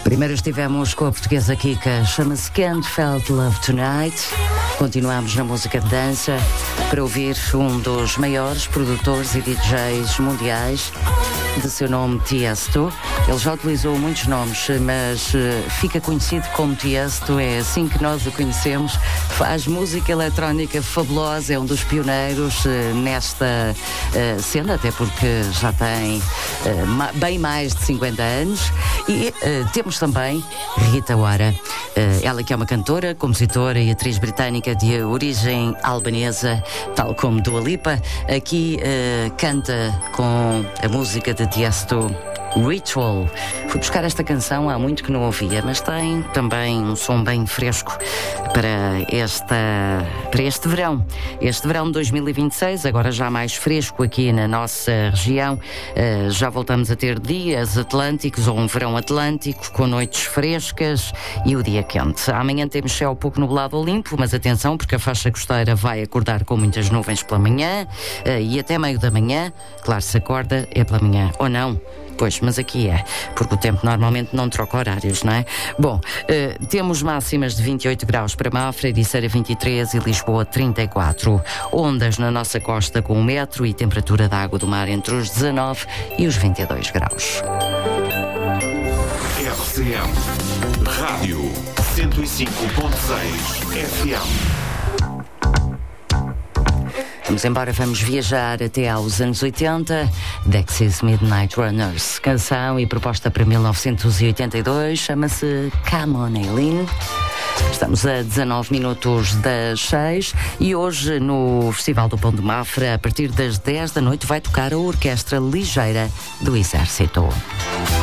Primeiro estivemos com a portuguesa Kika, chama-se Can't Felt Love Tonight. Continuamos na música de dança para ouvir um dos maiores produtores e DJs mundiais, de seu nome Tiesto. Ele já utilizou muitos nomes, mas fica conhecido como Tiesto, é assim que nós o conhecemos. Faz música eletrónica fabulosa, é um dos pioneiros nesta cena, até porque já tem bem mais de 50 anos. E temos também Rita Ora, ela que é uma cantora, compositora e atriz britânica de origem albanesa, tal como Dua Lipa. Aqui canta com a música de Tiesto, Ritual. Fui buscar esta canção, há muito que não ouvia, mas tem também um som bem fresco para este verão. Este verão de 2026, agora já mais fresco aqui na nossa região. Já voltamos a ter dias atlânticos, ou um verão atlântico, com noites frescas e o dia quente. Amanhã temos céu pouco nublado ou limpo, mas atenção, porque a faixa costeira vai acordar com muitas nuvens pela manhã e até meio da manhã. Claro, se acorda é pela manhã, ou não. Pois, mas aqui é, porque o tempo normalmente não troca horários, não é? Bom, temos máximas de 28 graus para Mafra, Ericeira 23 e Lisboa 34. Ondas na nossa costa com 1 metro e temperatura da água do mar entre os 19 e os 22 graus. RCM Rádio 105.6 FM. Vamos embora, vamos viajar até aos anos 80. Dexys Midnight Runners, canção e proposta para 1982, chama-se Come On Eileen. Estamos a 19 minutos das 6 e hoje no Festival do Pão de Mafra, a partir das 10 da noite, vai tocar a Orquestra Ligeira do Exército.